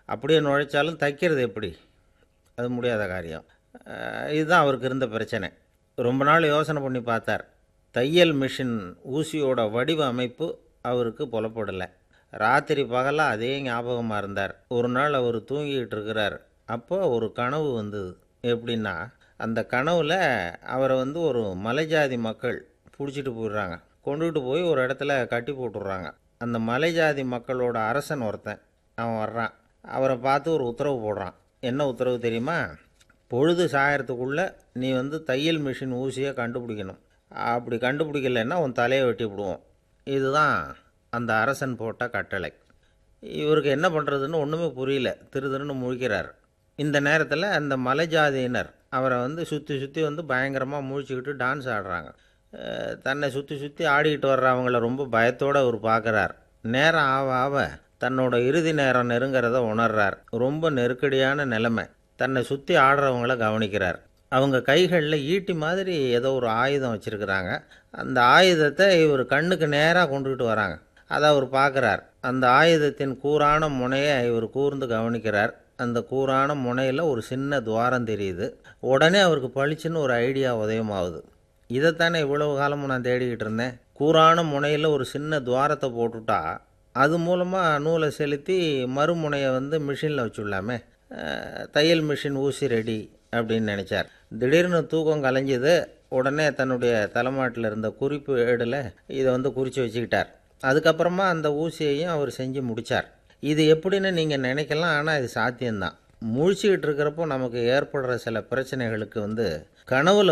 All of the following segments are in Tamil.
அப்படியே நுழைச்சாலும் தைக்கிறது எப்படி? அது முடியாத காரியம். இதுதான் அவருக்கு இருந்த பிரச்சனை. ரொம்ப நாள் யோசனை பண்ணி பார்த்தார். தையல் மிஷின் ஊசியோட வடிவ அமைப்பு அவருக்கு புலப்படலை. ராத்திரி பகலாக அதே ஞாபகமாக இருந்தார். ஒரு நாள் அவர் தூங்கிக்கிட்டு இருக்கிறார். அப்போ ஒரு கனவு வந்தது. எப்படின்னா, அந்த கனவில் அவரை ஒரு மலைஜாதி மக்கள் பிடிச்சிட்டு போயிடுறாங்க. கொண்டுகிட்டு போய் ஒரு இடத்துல கட்டி போட்டுடுறாங்க. அந்த மலைஜாதி மக்களோட அரசன் ஒருத்தன் அவன் வர்றான். அவரை பார்த்து ஒரு உத்தரவு போடுறான். என்ன உத்தரவு தெரியுமா? பொழுது சாயறதுக்குள்ளே நீ தையல் மிஷின் ஊசியை கண்டுபிடிக்கணும். அப்படி கண்டுபிடிக்கலைன்னா உன் தலையை வெட்டி விடுவோம். இதுதான் அந்த அரசன் போட்ட கட்டளை. இவருக்கு என்ன பண்ணுறதுன்னு ஒன்றுமே புரியல. திருன்னு முழிக்கிறார். இந்த நேரத்தில் அந்த மலைஜாதியினர் அவரை சுற்றி சுற்றி பயங்கரமாக முழிச்சுக்கிட்டு டான்ஸ் ஆடுறாங்க. தன்னை சுற்றி சுற்றி ஆடிக்கிட்டு வர்றவங்கள ரொம்ப பயத்தோடு அவர் பார்க்குறார். நேரம் ஆவ ஆவ தன்னோட இறுதி நேரம் நெருங்கிறத உணர்றார். ரொம்ப நெருக்கடியான நிலைமை. தன்னை சுற்றி ஆடுறவங்கள கவனிக்கிறார். அவங்க கைகளில் ஈட்டி மாதிரி ஏதோ ஒரு ஆயுதம் வச்சுருக்கிறாங்க. அந்த ஆயுதத்தை இவர் கண்ணுக்கு நேராக கொண்டுக்கிட்டு வராங்க. அதை அவர் பார்க்குறார். அந்த ஆயுதத்தின் கூரான முனையை இவர் கூர்ந்து கவனிக்கிறார். அந்த கூரான முனையில் ஒரு சின்ன துவாரம் தெரியுது. உடனே அவருக்கு பளிச்சுன்னு ஒரு ஐடியா உதயமாகுது. இதைத்தானே இவ்வளவு காலமும் நான் தேடிக்கிட்டு இருந்தேன். கூரான முனையில் ஒரு சின்ன துவாரத்தை போட்டுட்டா அது மூலமாக நூலை செலுத்தி மறுமுனையை மிஷினில் வச்சுடலாமே. தையல் மிஷின் ஊசி ரெடி அப்படின்னு நினச்சார். திடீர்னு தூக்கம் கலைஞ்சிது. உடனே தன்னுடைய தலைமாட்டில் இருந்த குறிப்பு ஏடில் இதை குறித்து வச்சுக்கிட்டார். அதுக்கப்புறமா அந்த ஊசியையும் அவர் செஞ்சு முடித்தார். இது எப்படின்னு நீங்கள் நினைக்கலாம், ஆனால் இது சாத்தியம்தான். முழிச்சுக்கிட்டு இருக்கிறப்போ நமக்கு ஏற்படுற சில பிரச்சனைகளுக்கு கனவில்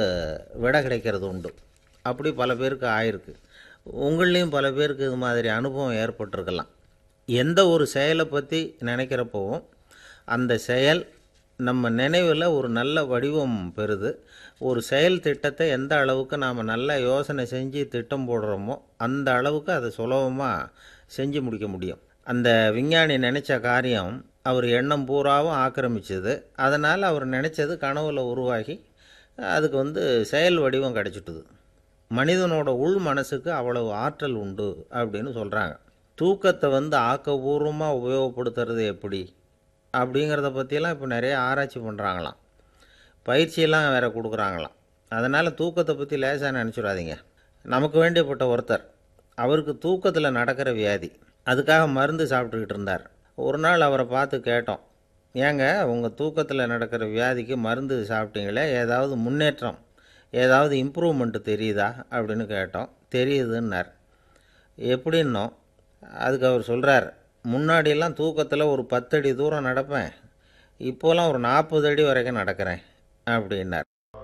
விடை கிடைக்கிறது உண்டு. அப்படி பல பேருக்கு ஆயிருக்கு. உங்கள்லேயும் பல பேருக்கு இது மாதிரி அனுபவம் ஏற்பட்டிருக்கலாம். எந்த ஒரு செயலை பற்றி நினைக்கிறப்போவும் அந்த செயல் நம்ம நினைவில் ஒரு நல்ல வடிவம் பெறுது. ஒரு செயல் திட்டத்தை எந்த அளவுக்கு நாம் நல்ல யோசனை செஞ்சு திட்டம் போடுறோமோ அந்த அளவுக்கு அதை சுலபமாக செஞ்சு முடிக்க முடியும். அந்த விஞ்ஞானி நினச்ச காரியம் அவர் எண்ணம் பூராவும் ஆக்கிரமிச்சது. அதனால் அவர் நினச்சது கனவில் உருவாகி அதுக்கு செயல் வடிவம் கிடச்சிட்டுது. மனிதனோட உள் மனசுக்கு அவ்வளவு ஆற்றல் உண்டு அப்படின்னு சொல்கிறாங்க. தூக்கத்தை ஆக்கபூர்வமாக உபயோகப்படுத்துறது எப்படி அப்படிங்கிறத பற்றியெல்லாம் இப்போ நிறைய ஆராய்ச்சி பண்ணுறாங்களாம். பயிற்சியெல்லாம் வேறு கொடுக்குறாங்களாம். அதனால் தூக்கத்தை பற்றி லேசாக நினச்சிடாதீங்க. நமக்கு வேண்டியப்பட்ட ஒருத்தர், அவருக்கு தூக்கத்தில் நடக்கிற வியாதி, அதுக்காக மருந்து சாப்பிட்டுக்கிட்டு இருந்தார். ஒரு நாள் அவரை பார்த்து கேட்டோம், ஏங்க உங்கள் தூக்கத்தில் நடக்கிற வியாதிக்கு மருந்து சாப்பிட்டீங்களே, ஏதாவது முன்னேற்றம், ஏதாவது இம்ப்ரூவ்மெண்ட்டு தெரியுதா அப்படின்னு கேட்டோம். தெரியுதுன்னார். எப்படின்னோம்? அதுக்கு அவர் சொல்கிறார், முன்னாடியெல்லாம் தூக்கத்தில் ஒரு 10 அடி தூரம் நடப்பேன், இப்போலாம் ஒரு 40 அடி வரைக்கும் நடக்கிறேன் அப்படின்னார்.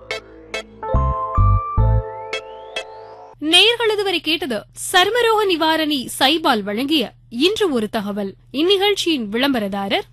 நேயர்கள் இதுவரை கேட்டது சர்மரோக நிவாரணி சைபால் வழங்கிய இன்று ஒரு தகவல். இந்நிகழ்ச்சியின் விளம்பரதாரர்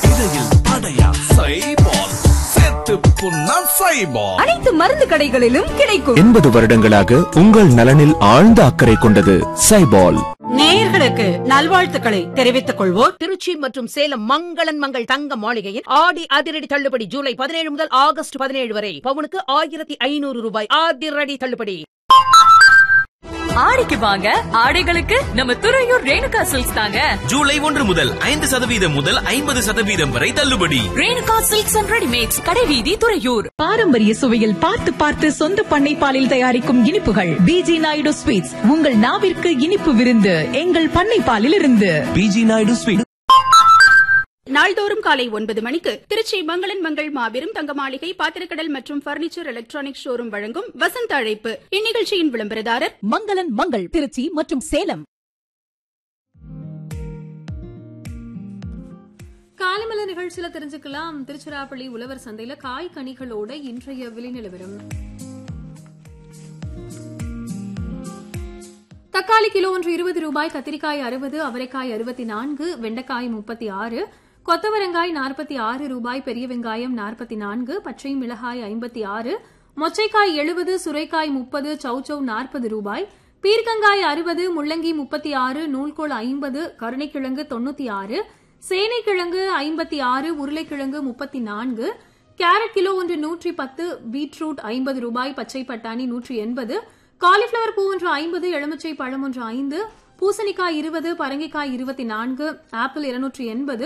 அனைத்து மருந்து கடைகளிலும் கிடைக்கும். 80 வருடங்களாக உங்கள் நலனில் ஆழ்ந்த அக்கறை கொண்டது சைபால். நேயர்களுக்கு நல்வாழ்த்துக்களை தெரிவித்துக் கொள்வோர் திருச்சி மற்றும் சேலம் மங்களன் மங்கள் தங்க மாளிகையின் ஆடி அதிரடி தள்ளுபடி ஜூலை 17 முதல் ஆகஸ்ட் 17 வரை. பவுனுக்கு 1500 ரூபாய் அதிரடி தள்ளுபடி. ஆடிக்கு வாங்க, ஆடைகளுக்கு நம்ம துறையூர் ரேணுகா சில்க்ஸ் தாங்க. ஜூலை 1 முதல் 5% முதல் 50% வரை தள்ளுபடி. ரேணுகா சில்க்ஸ் அண்ட் ரெடிமேட்ஸ், கடைவீதி, துறையூர். பாரம்பரிய சுவையில் பார்த்து பார்த்து சொந்த பண்ணை பாலில் தயாரிக்கும் இனிப்புகள் பிஜி நாயுடு ஸ்வீட்ஸ். உங்கள் நாவிற்கு இனிப்பு விருந்து எங்கள் பண்ணை பாலில் இருந்து. PG Naidu sweet. நாள்தோறும் காலை 9 மணிக்கு திருச்சி மங்களன் மங்கள் மாபெரும் தங்க மாளிகை பாத்திரக்கடல் மற்றும் பர்னிச்சர் எலக்ட்ரானிக் ஷோரூம் வழங்கும் வசந்த அழைப்பு. இந்நிகழ்ச்சியின் விளம்பரதாரர் மங்களன் மங்கள் திருச்சி மற்றும் சேலம். காலைமல நிகழ்ச்சியில தெரிஞ்சுக்கலாம். திருச்சிராப்பள்ளி உழவர் சந்தையில காய் கனிகளோட இன்றைய விலை நிலவரம். தக்காளி கிலோ ஒன்று 20 ரூபாய், கத்திரிக்காய் 60, அவரைக்காய் 64, வெண்டைக்காய் 36, கொத்தவரங்காய் 46 ரூபாய், பெரிய வெங்காயம் 44, பச்சை மிளகாய் 56, மொச்சைக்காய் 70, சுரைக்காய் 30, சௌச்சௌ 40 ரூபாய், பீர்க்கங்காய் 60, முள்ளங்கி 36, நூல்கோல் 50, கருணைக்கிழங்கு 96, சேனைக்கிழங்கு 56, உருளைக்கிழங்கு 34, கேரட் கிலோ ஒன்று 110, பீட்ரூட் 50 ரூபாய், பச்சை பட்டாணி 180, காலிஃபிளவர் பூ ஒன்று 50, எலுமிச்சை பழம் ஒன்று 5, பூசணிக்காய் 20, பரங்கிக்காய் 24, ஆப்பிள் 280,